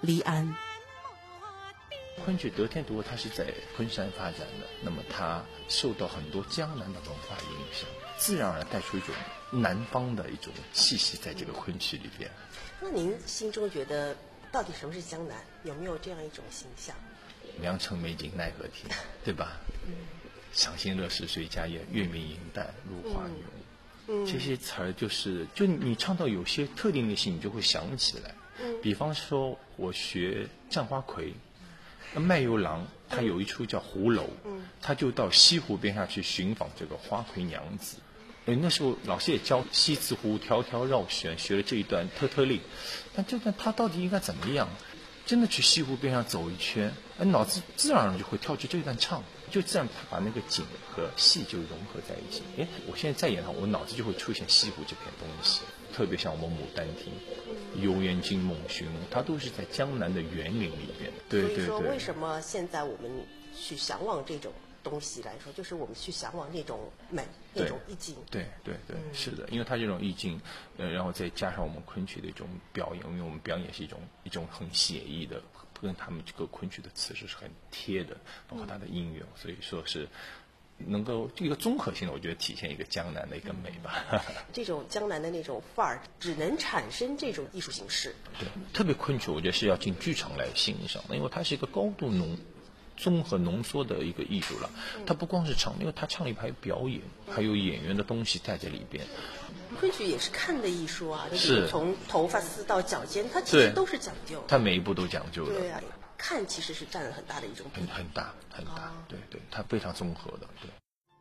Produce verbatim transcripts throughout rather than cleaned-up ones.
黎安。 昆曲得天独厚，它是在昆山发展的，那么它受到很多江南的文化影响，自然而然带出一种南方的一种气息在这个昆曲里边。 那您心中觉得到底什么是江南？有没有这样一种形象？ 良辰美景奈何天，对吧？嗯，赏心乐事随家宴，月明银淡入花园。嗯，这些词儿就是就你唱到有些特定的戏，你就会想起来。嗯，比方说我学战花魁，那卖油郎他有一出叫《湖楼》，嗯，他就到西湖边上去寻访这个花魁娘子。那时候老师也教西子湖迢迢绕旋，学了这一段特特令，但这段他到底应该怎么样？真的去西湖边上走一圈，哎，脑子自然而然就会跳去这一段唱，就自然把那个景和戏就融合在一起。哎，我现在再演它，我脑子就会出现西湖这片东西，特别像我们《牡丹亭》《游园惊梦寻龙》，它都是在江南的园林里边。对对对。 所以说，为什么现在我们去向往这种东西来说，就是我们去向往那种美，那种意境。 对对对，嗯、是的，因为它这种意境，呃，然后再加上我们昆曲的一种表演，因为我们表演是一种一种很写意的，跟他们这个昆曲的词是很贴的，包括它的音乐，嗯、所以说是能够一个综合性的，我觉得体现一个江南的一个美吧。嗯、 这种江南的那种范儿，只能产生这种艺术形式。 对，特别昆曲，我觉得是要进剧场来欣赏的，因为它是一个高度浓。综合浓缩的一个艺术了，它不光是唱，因为它唱里还有表演，还有演员的东西在这里边。 昆曲也是看的艺术啊， 是从头发丝到脚尖，它其实都是讲究， 它每一步都讲究的。 对啊，看其实是占了很大的一种比例， 很很大很大，哦、对对，它非常综合的。对，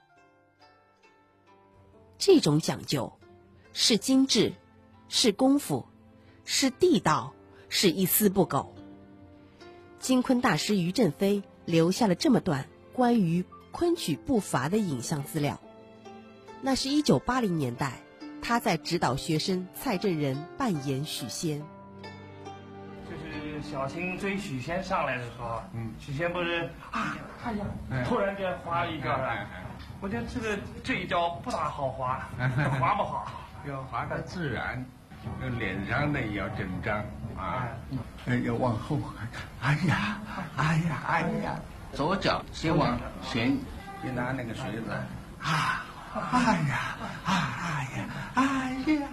这种讲究是精致，是功夫，是地道，是一丝不苟。京昆大师于振飞留下了这么段关于昆曲步伐的影像资料，那是一九八零年代他在指导学生蔡振仁扮演许仙。 就是小青追许仙上来的时候，嗯，许仙不是啊，哎呀，突然间滑了一跤，哎哎、我觉得这个这一跤不大好滑，滑不好， 要滑得自然，脸上的也要紧张啊，哎，要往后看，哎呀，哎呀，哎呀，左脚先往前，先拿那个锤子，啊，哎呀，哎呀，哎呀，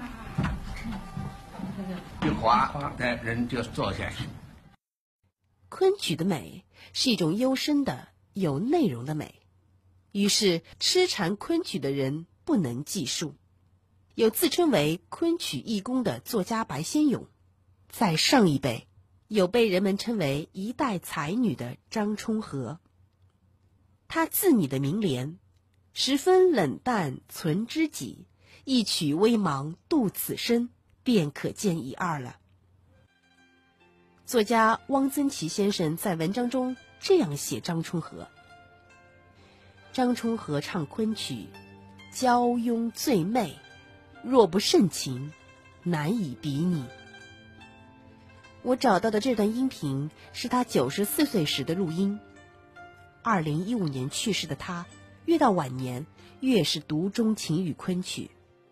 一滑，哎，人就坐下去。 昆曲的美是一种幽深的、有内容的美，于是痴缠昆曲的人不能计数。有自称为昆曲义工的作家白先勇，在上一辈有被人们称为一代才女的张充和。她自拟的名联十分冷淡存知己，一曲微茫度此生，便可见一二了。作家汪曾祺先生在文章中这样写张充和：张充和唱昆曲，娇慵最媚，若不盛情，难以比拟。我找到的这段音频是他九十四岁时的录音。二零一五年去世的他，越到晚年越是独钟情于昆曲。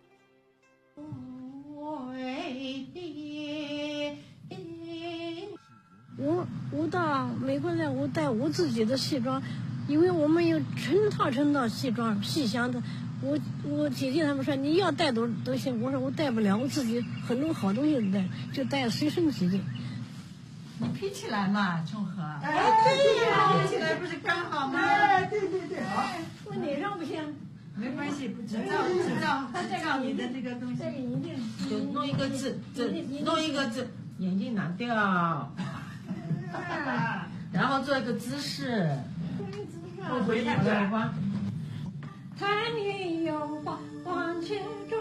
我我到美国来，我带我自己的戏装，因为我们有成套成套戏装戏箱的。我我姐姐他们说你要带多多些，我说我带不了，我自己很多好东西带，就带随身皮筋。 你披起来嘛，充和。 哎，对呀， 披起来不是刚好吗？ 哎，对对对，好。我脸上不行。 没关系，不知道知道知道你的这个东西。就弄一个字，这弄一个字，眼睛拿掉。然后做一个姿势。 我回来吧。 看你有花往前中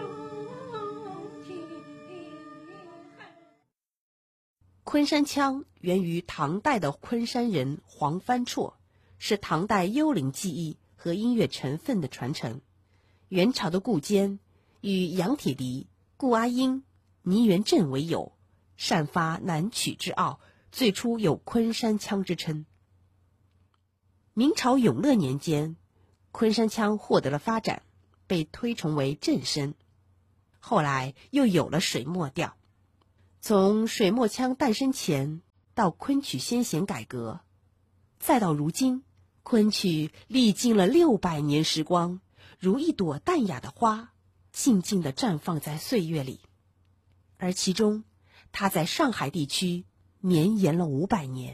昆山腔源于唐代的昆山人黄帆绰，是唐代幽灵技艺和音乐成分的传承。元朝的顾坚与杨铁笛、顾阿英、倪元振为友，擅发南曲之傲，最初有昆山腔之称。明朝永乐年间，昆山腔获得了发展，被推崇为正声。后来又有了水墨调。从水墨腔诞生前到到昆曲先贤改革，再到如今，昆曲历经了六百年时光，如一朵淡雅的花，静静地绽放在岁月里。而其中，它在上海地区绵延了五百年。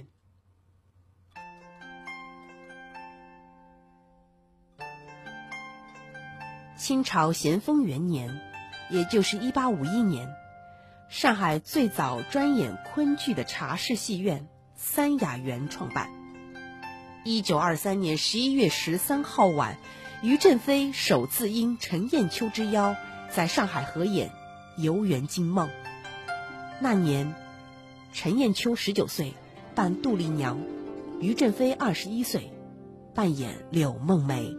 清朝咸丰元年，也就是一八五一年，上海最早专演昆剧的茶室戏院三雅园创办。一九二三年十一月十三号晚，于振飞首次应陈砚秋之邀，在上海合演《游园惊梦》。那年，陈砚秋十九岁，扮杜丽娘；于振飞二十一岁，扮演柳梦梅。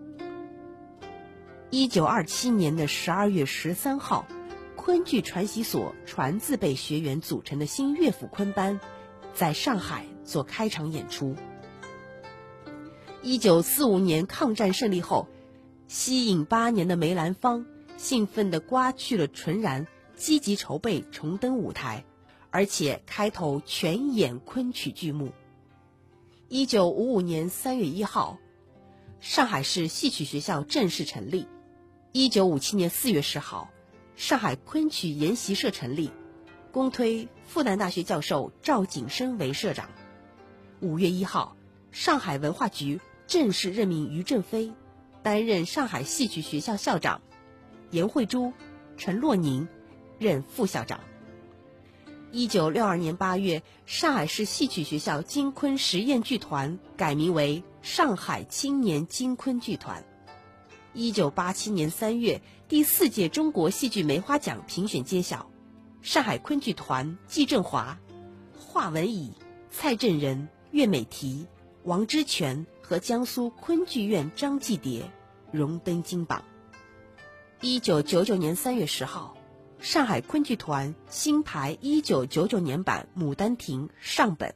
一九二七年的十二月十三号，昆剧传习所传字辈学员组成的新乐府昆班在上海做开场演出。一九四五年抗战胜利后，息影八年的梅兰芳兴奋地刮去了纯然，积极筹备重登舞台，而且开头全演昆曲剧目。一九五五年三月一号，上海市戏曲学校正式成立。一九五七年四月十号，上海昆曲研习社成立，公推复旦大学教授赵景生为社长。五月一号，上海文化局正式任命于振飞担任上海戏曲学校校长，严慧珠、陈洛宁任副校长。一九六二年八月，上海市戏曲学校京昆实验剧团改名为上海青年京昆剧团。一九八七年三月，第四届中国戏剧梅花奖评选揭晓，上海昆剧团季振华、华文乙、蔡振仁、岳美缇、王之权和江苏昆剧院张继蝶荣登金榜。一九九九年三月十号，上海昆剧团新排一九九九年版《牡丹亭》上本。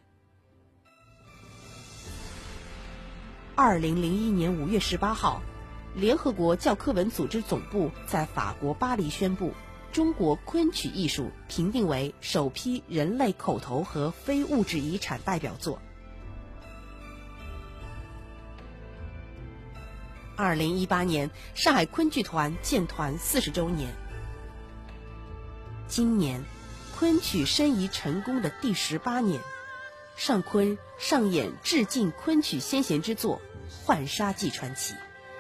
二零零一年五月十八号，联合国教科文组织总部在法国巴黎宣布，中国昆曲艺术评定为首批人类口头和非物质遗产代表作。二零一八年，上海昆剧团建团四十周年。今年，昆曲申遗成功的第十八年，上昆上演致敬昆曲先贤之作《浣纱记传奇》。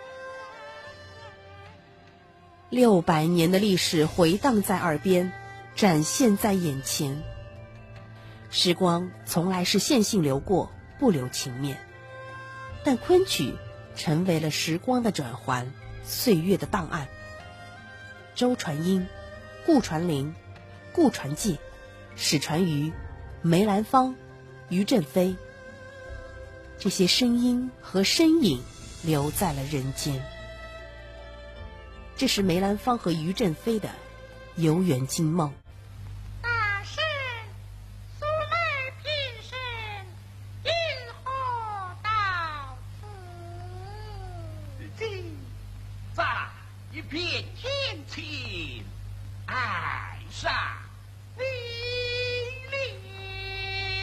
六百年的历史回荡在耳边，展现在眼前。时光从来是线性流过，不留情面，但昆曲成为了时光的转环，岁月的档案。周传英、顾传灵、顾传纪、史传瑜、梅兰芳、于振飞，这些声音和身影留在了人间。这是梅兰芳和于振飞的《游园惊梦》。 大圣，素昧平生，因何到此？ 今在一片天晴，岸上你